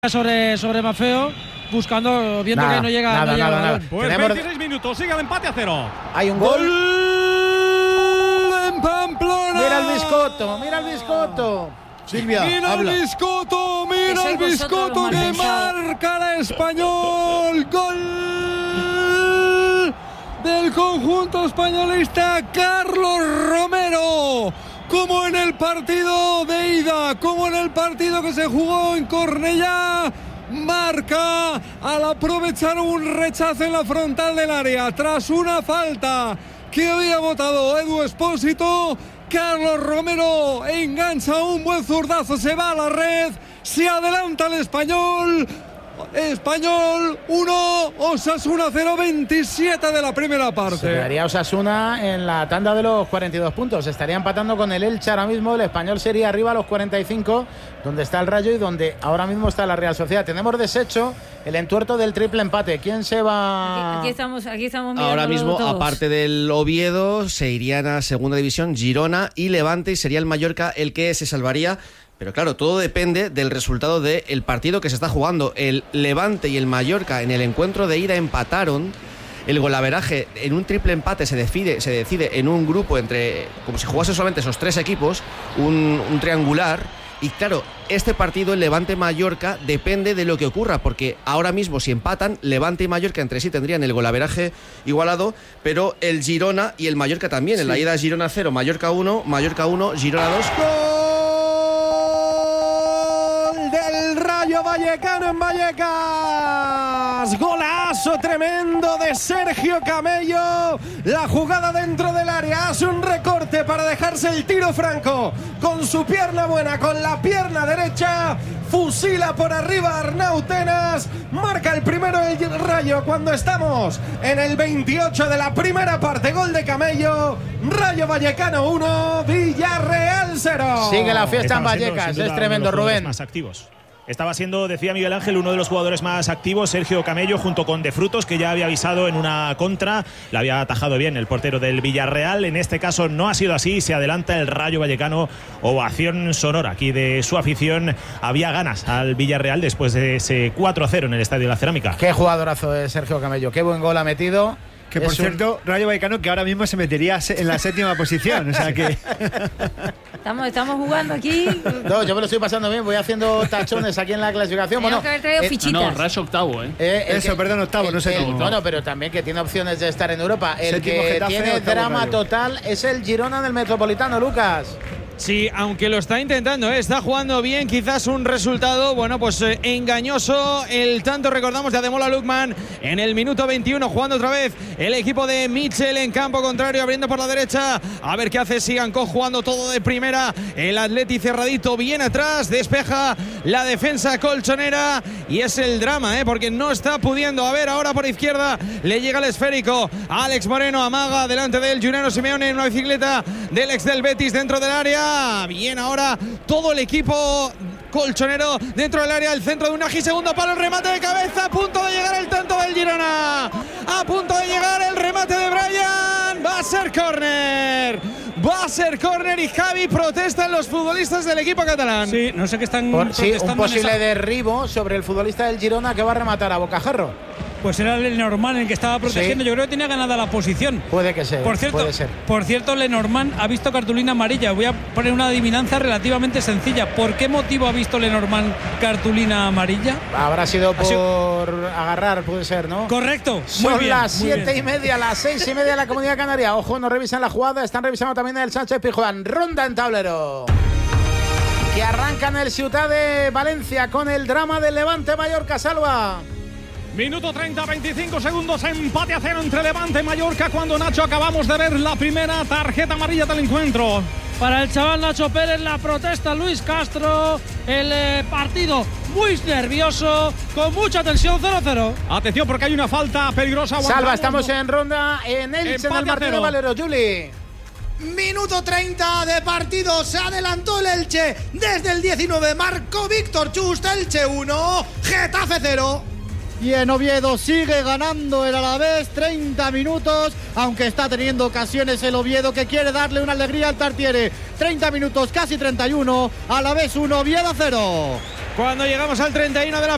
sobre Maffeo, buscando, viendo que no llega. Nada. Pues 26 minutos, sigue el empate a 0. Hay un gol en Pamplona. Mira el biscotto. Silvia, mira habla. el biscotto que marca el Español. Gol del conjunto españolista, Carlos Romero. Como en el partido de ida, como en el partido que se jugó en Cornellá, marca al aprovechar un rechazo en la frontal del área tras una falta que había votado Edu Expósito. Carlos Romero engancha un buen zurdazo, se va a la red, se adelanta el Español 1, Osasuna 0, 27 de la primera parte. Se quedaría Osasuna en la tanda de los 42 puntos. Estaría empatando con el Elche ahora mismo. El Español sería arriba a los 45, donde está el Rayo y donde ahora mismo está la Real Sociedad. Tenemos deshecho el entuerto del triple empate. ¿Quién se va? Aquí estamos mirando ahora mismo, todos. aparte del Oviedo, se irían a segunda división Girona y Levante, y sería el Mallorca el que se salvaría. Pero claro, todo depende del resultado del partido que se está jugando. El Levante y el Mallorca en el encuentro de ida empataron. El golaveraje en un triple empate se decide en un grupo entre, como si jugase solamente esos tres equipos, un triangular. Y claro, este partido, el Levante-Mallorca, depende de lo que ocurra, porque ahora mismo si empatan, Levante y Mallorca entre sí tendrían el golaveraje igualado, pero el Girona y el Mallorca también. Sí. En la ida Girona 0, Mallorca 1, Girona 2. Del Rayo Vallecano en Vallecas, golazo tremendo de Sergio Camello, la jugada dentro del área, hace un recorte para dejarse el tiro franco, con su pierna buena, con la pierna derecha, fusila por arriba a Arnau Tenas, marca el primero el Rayo cuando estamos en el 28 de la primera parte, gol de Camello, Rayo Vallecano 1, Villarreal 0. Sigue la fiesta en Vallecas, es tremendo, Rubén. Más activos. Estaba siendo, decía Miguel Ángel, uno de los jugadores más activos, Sergio Camello, junto con De Frutos, que ya había avisado en una contra, la había atajado bien el portero del Villarreal. En este caso no ha sido así, se adelanta el Rayo Vallecano, ovación sonora aquí de su afición. Había ganas al Villarreal después de ese 4-0 en el Estadio de la Cerámica. Qué jugadorazo es Sergio Camello, qué buen gol ha metido. Que por cierto, Rayo Vallecano que ahora mismo se metería en la séptima posición, o sea que... Estamos jugando aquí. No, yo me lo estoy pasando bien, voy haciendo tachones aquí en la clasificación. Tenemos que haber traído fichitas. No, Rayo octavo, octavo, no sé cómo. Bueno, pero también que tiene opciones de estar en Europa. El Séptimo que Getafe, tiene octavo drama Rayo. total es el Girona del Metropolitano, Lucas. Sí, aunque lo está intentando, está jugando bien, quizás un resultado, engañoso. El tanto, recordamos, de Ademola Lookman en el minuto 21, jugando otra vez el equipo de Mitchell en campo contrario, abriendo por la derecha. A ver qué hace Sigankov, jugando todo de primera. El Atleti cerradito, bien atrás, despeja la defensa colchonera. Y es el drama, porque no está pudiendo. A ver, ahora por izquierda le llega el esférico. Alex Moreno amaga delante del Juliano Simeone en una bicicleta del ex del Betis dentro del área. Bien, ahora todo el equipo colchonero dentro del área, el centro de Unagi, segundo palo, el remate de cabeza, a punto de llegar el tanto del Girona, a punto de llegar el remate de Brian, va a ser córner y Javi, protestan los futbolistas del equipo catalán. Sí, no sé qué están protestando. Un posible derribo sobre el futbolista del Girona que va a rematar a bocajarro. Pues era Lenormand el que estaba protegiendo. Sí. Yo creo que tenía ganada la posición. Puede que sea. Por cierto, Lenormand ha visto cartulina amarilla. Voy a poner una adivinanza relativamente sencilla. ¿Por qué motivo ha visto Lenormand cartulina amarilla? Habrá sido por agarrar, puede ser, ¿no? Correcto. Son las 7:30, las 6:30 de la Comunidad Canaria. Ojo, no revisan la jugada. Están revisando también el Sánchez Pizjuán. Ronda en tablero. Que arranca en el Ciutat de Valencia con el drama del Levante Mallorca. Salva. Minuto 30, 25 segundos, empate a 0 entre Levante y Mallorca, cuando, Nacho, acabamos de ver la primera tarjeta amarilla del encuentro. Para el chaval Nacho Pérez, la protesta Luis Castro, el partido muy nervioso, con mucha tensión, 0-0. Atención porque hay una falta peligrosa. Salva, estamos en ronda en Elche, en el Martínez Valero. Juli. Minuto 30 de partido, se adelantó el Elche desde el 19, marcó Víctor Chust, Elche 1, Getafe 0. Y en Oviedo sigue ganando el Alavés, 30 minutos, aunque está teniendo ocasiones el Oviedo, que quiere darle una alegría al Tartiere. 30 minutos, casi 31, Alavés 1, Oviedo 0. Cuando llegamos al 31 de la